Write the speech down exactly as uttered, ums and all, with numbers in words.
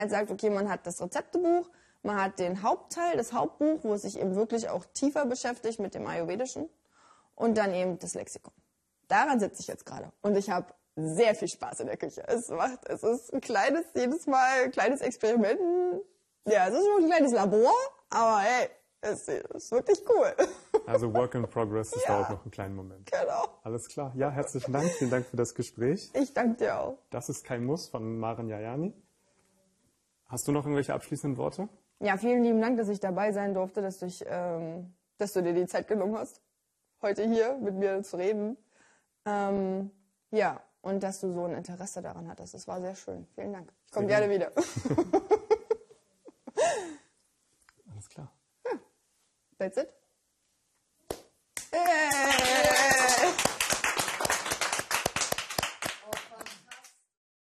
Er sagt, okay, man hat das Rezeptebuch, man hat den Hauptteil, das Hauptbuch, wo es sich eben wirklich auch tiefer beschäftigt mit dem Ayurvedischen und dann eben das Lexikon. Daran sitze ich jetzt gerade und ich habe sehr viel Spaß in der Küche. Es macht, es ist ein kleines, jedes Mal ein kleines Experiment. Ja, es ist schon ein kleines Labor, aber hey, es ist wirklich cool. Also Work in Progress, das ja, dauert noch einen kleinen Moment. Genau. Alles klar. Ja, herzlichen Dank. Vielen Dank für das Gespräch. Ich danke dir auch. Das ist kein Muss von Maren Jajani. Hast du noch irgendwelche abschließenden Worte? Ja, vielen lieben Dank, dass ich dabei sein durfte, dass du, ich, ähm, dass du dir die Zeit genommen hast, heute hier mit mir zu reden. Ähm, ja, und dass du so ein Interesse daran hattest. Das war sehr schön. Vielen Dank. Ich komme gerne wieder. Alles klar. Ja. That's it. Hey.